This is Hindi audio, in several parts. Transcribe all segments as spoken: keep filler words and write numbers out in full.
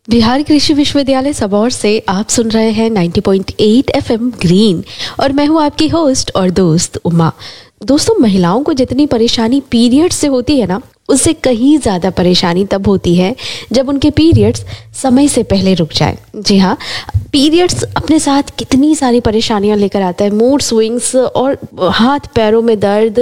बिहार कृषि विश्वविद्यालय सबौर से आप सुन रहे हैं नब्बे पॉइंट आठ एफएम ग्रीन और मैं हूं आपकी होस्ट और दोस्त उमा। दोस्तों, महिलाओं को जितनी परेशानी पीरियड्स से होती है ना, उससे कहीं ज़्यादा परेशानी तब होती है जब उनके पीरियड्स समय से पहले रुक जाए। जी हाँ, पीरियड्स अपने साथ कितनी सारी परेशानियां लेकर आता है। मूड स्विंग्स और हाथ पैरों में दर्द,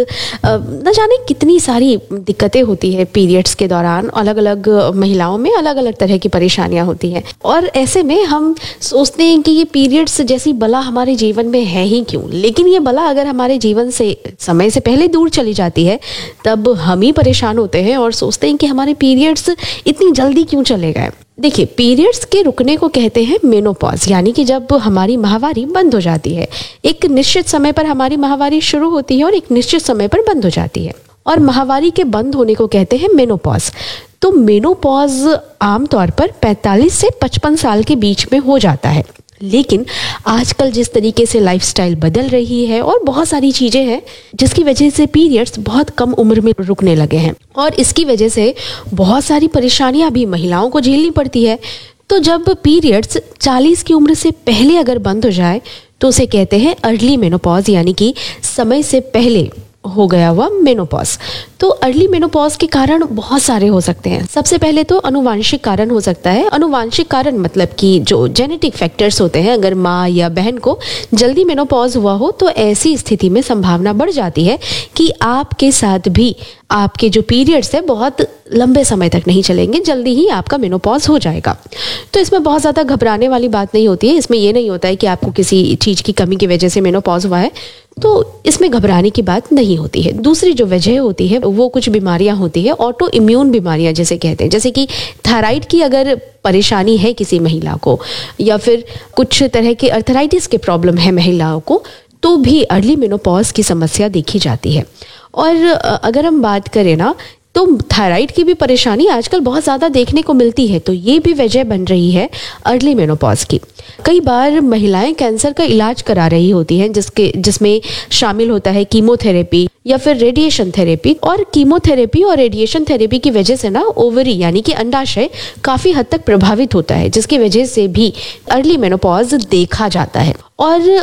न जाने कितनी सारी दिक्कतें होती है पीरियड्स के दौरान। अलग अलग महिलाओं में अलग अलग तरह की परेशानियां होती हैं और ऐसे में हम सोचते हैं कि ये पीरियड्स जैसी बला हमारे जीवन में है ही क्यों। लेकिन ये बला अगर हमारे जीवन से समय से पहले दूर चली जाती है तब हम ही परेशान होते हैं और सोचते हैं कि हमारे पीरियड्स इतनी जल्दी क्यों चले गए। देखिए, पीरियड्स के रुकने को कहते हैं मेनोपॉज, यानी कि जब हमारी माहवारी बंद हो जाती है। एक निश्चित समय पर हमारी माहवारी शुरू होती है और एक निश्चित समय पर बंद हो जाती है, और माहवारी के बंद होने को कहते हैं मेनोपॉज। तो मेनोपॉज आमतौर पर पैंतालीस से पचपन साल के बीच में हो जाता है। लेकिन आजकल जिस तरीके से लाइफस्टाइल बदल रही है और बहुत सारी चीज़ें हैं जिसकी वजह से पीरियड्स बहुत कम उम्र में रुकने लगे हैं और इसकी वजह से बहुत सारी परेशानियां भी महिलाओं को झेलनी पड़ती है। तो जब पीरियड्स चालीस की उम्र से पहले अगर बंद हो जाए तो उसे कहते हैं अर्ली मेनोपॉज, यानी कि समय से पहले हो गया हुआ मेनोपॉज। तो अर्ली मेनोपॉज के कारण बहुत सारे हो सकते हैं। सबसे पहले तो अनुवांशिक कारण हो सकता है। अनुवांशिक कारण मतलब कि जो जेनेटिक फैक्टर्स होते हैं, अगर माँ या बहन को जल्दी मेनोपॉज हुआ हो तो ऐसी स्थिति में संभावना बढ़ जाती है कि आपके साथ भी आपके जो पीरियड्स है बहुत लंबे समय तक नहीं चलेंगे, जल्दी ही आपका मेनोपॉज हो जाएगा। तो इसमें बहुत ज़्यादा घबराने वाली बात नहीं होती है। इसमें यह नहीं होता है कि आपको किसी चीज़ की कमी की वजह से मेनोपॉज हुआ है, तो इसमें घबराने की बात नहीं होती है। दूसरी जो वजह होती है वो कुछ बीमारियां होती है, ऑटो इम्यून बीमारियां जिसे कहते हैं, जैसे कि थायराइड की अगर परेशानी है किसी महिला को या फिर कुछ तरह के अर्थराइटिस के प्रॉब्लम है महिलाओं को, तो भी अर्ली मेनोपॉज की समस्या देखी जाती है। और अगर हम बात करें ना, तो थायराइड की भी परेशानी आजकल बहुत ज़्यादा देखने को मिलती है, तो ये भी वजह बन रही है अर्ली मेनोपॉज की। कई बार महिलाएं कैंसर का इलाज करा रही होती हैं जिसके जिसमें शामिल होता है कीमोथेरेपी या फिर रेडिएशन थेरेपी। और कीमोथेरेपी और रेडिएशन थेरेपी की वजह से ना ओवरी यानी कि अंडाशय काफ़ी हद तक प्रभावित होता है, जिसकी वजह से भी अर्ली मेनोपॉज देखा जाता है। और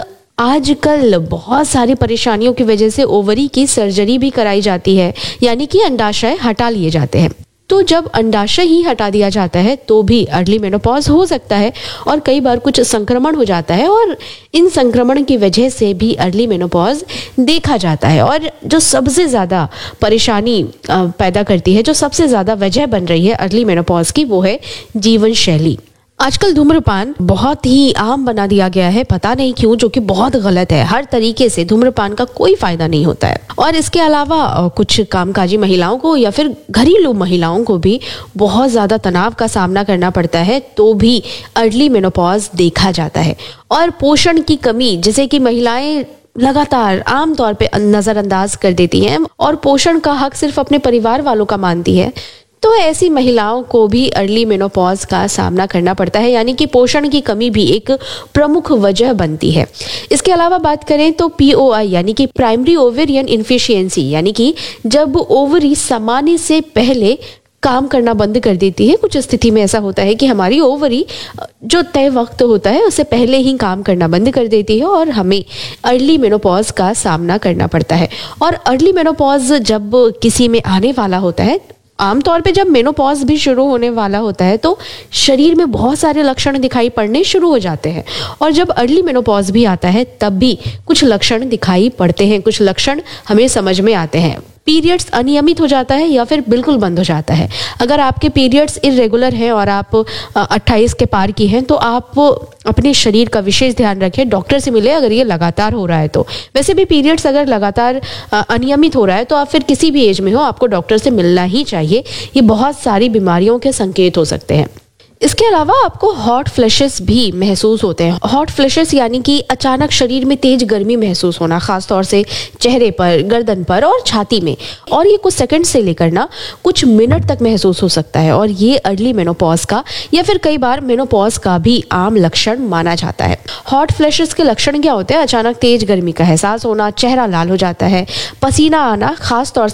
आजकल बहुत सारी परेशानियों की वजह से ओवरी की सर्जरी भी कराई जाती है, यानी कि अंडाशय हटा लिए जाते हैं। तो जब अंडाशय ही हटा दिया जाता है तो भी अर्ली मेनोपॉज हो सकता है और कई बार कुछ संक्रमण हो जाता है और इन संक्रमण की वजह से भी अर्ली मेनोपॉज देखा जाता है। और जो सबसे ज़्यादा परेशानी पैदा करती है, जो सबसे ज़्यादा वजह बन रही है अर्ली मेनोपॉज की, वो है जीवन शैली। आजकल धूम्रपान बहुत ही आम बना दिया गया है, पता नहीं क्यों, जो कि बहुत गलत है। हर तरीके से धूम्रपान का कोई फायदा नहीं होता है। और इसके अलावा कुछ कामकाजी महिलाओं को या फिर घरेलू महिलाओं को भी बहुत ज़्यादा तनाव का सामना करना पड़ता है, तो भी अर्ली मेनोपॉज देखा जाता है। और पोषण की कमी, जैसे कि महिलाएं लगातार आमतौर पे नज़रअंदाज कर देती हैं और पोषण का हक सिर्फ अपने परिवार वालों का मानती है, तो ऐसी महिलाओं को भी अर्ली मेनोपॉज का सामना करना पड़ता है, यानी कि पोषण की कमी भी एक प्रमुख वजह बनती है। इसके अलावा बात करें तो पीओआई यानी कि प्राइमरी ओवेरियन इनफिशियंसी, यानी कि जब ओवरी सामान्य से पहले काम करना बंद कर देती है। कुछ स्थिति में ऐसा होता है कि हमारी ओवरी जो तय वक्त होता है उससे पहले ही काम करना बंद कर देती है और हमें अर्ली मेनोपॉज का सामना करना पड़ता है। और अर्ली मेनोपॉज जब किसी में आने वाला होता है, आमतौर पे जब मेनोपॉज भी शुरू होने वाला होता है तो शरीर में बहुत सारे लक्षण दिखाई पड़ने शुरू हो जाते हैं। और जब अर्ली मेनोपॉज भी आता है तब भी कुछ लक्षण दिखाई पड़ते हैं, कुछ लक्षण हमें समझ में आते हैं। पीरियड्स अनियमित हो जाता है या फिर बिल्कुल बंद हो जाता है। अगर आपके पीरियड्स इरेगुलर हैं और आप अट्ठाईस के पार की हैं तो आप अपने शरीर का विशेष ध्यान रखें, डॉक्टर से मिले अगर ये लगातार हो रहा है तो। वैसे भी पीरियड्स अगर लगातार अनियमित हो रहा है तो आप फिर किसी भी एज में हो, आपको डॉक्टर से मिलना ही चाहिए। ये बहुत सारी बीमारियों के संकेत हो सकते हैं। इसके अलावा आपको हॉट फ्लैशेस भी महसूस होते हैं। हॉट फ्लैशेस यानी कि अचानक शरीर में तेज गर्मी महसूस होना, खासतौर से चेहरे पर, गर्दन पर और छाती में, और ये कुछ सेकंड से लेकर ना कुछ मिनट तक महसूस हो सकता है। और ये अर्ली मेनोपॉज का या फिर कई बार मेनोपॉज का भी आम लक्षण माना जाता है। हॉट फ्लैशेस के लक्षण क्या होते हैं? अचानक तेज गर्मी का एहसास होना, चेहरा लाल हो जाता है, पसीना आना, खासतौर